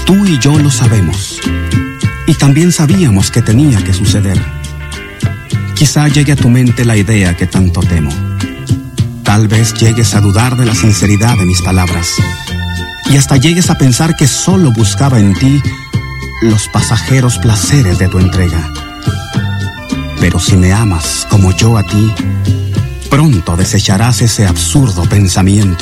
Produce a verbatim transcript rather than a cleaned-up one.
Tú y yo lo sabemos. Y también sabíamos que tenía que suceder. Quizá llegue a tu mente la idea que tanto temo. Tal vez llegues a dudar de la sinceridad de mis palabras. Y hasta llegues a pensar que solo buscaba en ti los pasajeros placeres de tu entrega. Pero si me amas como yo a ti, pronto desecharás ese absurdo pensamiento.